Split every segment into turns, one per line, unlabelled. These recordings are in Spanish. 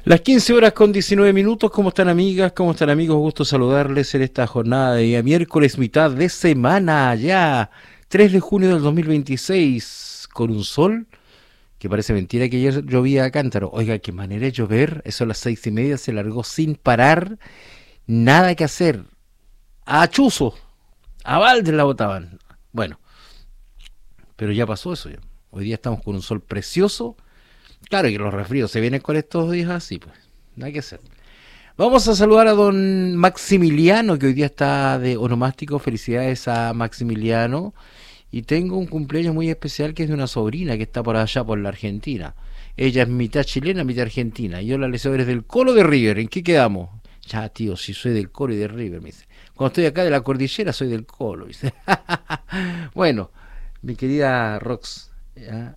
Las 15 horas con 19 minutos, ¿cómo están amigas? ¿Cómo están amigos? Gusto saludarles en esta jornada de día miércoles, mitad de semana ya, 3 de junio del 2026, con un sol que parece mentira que ayer llovía a cántaro. Oiga, qué manera de llover, eso a las 6:30 se largó sin parar, nada que hacer, a chuzo, a balde la botaban. Bueno, pero ya pasó eso ya. Hoy día estamos con un sol precioso. Claro que los resfríos se vienen con estos días así, pues, nada que hacer. Vamos a saludar a don Maximiliano, que hoy día está de onomástico. Felicidades a Maximiliano. Y tengo un cumpleaños muy especial que es de una sobrina que está por allá, por la Argentina. Ella es mitad chilena, mitad argentina. Y yo la le eres del Colo de River. ¿En qué quedamos? Ya, tío, si soy del Colo y de River, me dice. Cuando estoy acá de la cordillera soy del Colo, dice. Bueno, mi querida Rox, ¿ya?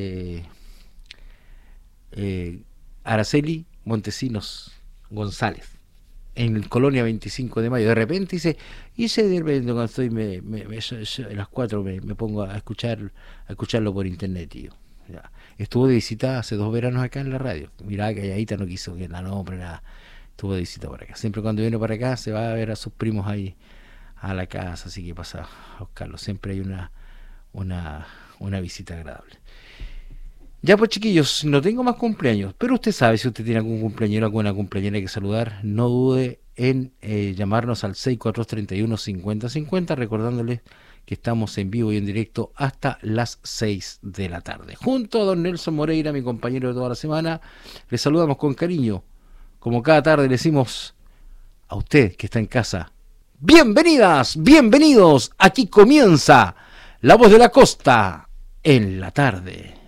Araceli Montesinos González en Colonia 25 de mayo. De repente hice de repente cuando estoy a las 4 me pongo a escucharlo por internet, tío. Ya. Estuvo de visita hace 2 veranos acá en la radio. Mirá, calladita, no quiso que la nombre, nada. Estuvo de visita por acá. Siempre cuando viene para acá se va a ver a sus primos ahí a la casa, así que pasa a buscarlo. Siempre hay una visita agradable. Ya pues chiquillos, no tengo más cumpleaños, pero usted sabe, si usted tiene algún cumpleañero, alguna cumpleañera que saludar, no dude en llamarnos al 6431-5050, recordándoles que estamos en vivo y en directo hasta las 6 de la tarde. Junto a don Nelson Moreira, mi compañero de toda la semana, les saludamos con cariño. Como cada tarde le decimos a usted que está en casa, bienvenidas, bienvenidos, aquí comienza La Voz de la Costa en la tarde.